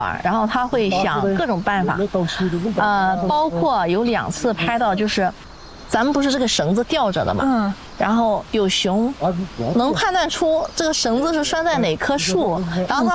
然后他会想各种办法，包括有2次拍到就是，咱们不是这个绳子吊着的嘛，然后有熊能判断出这个绳子是拴在哪棵树，然后他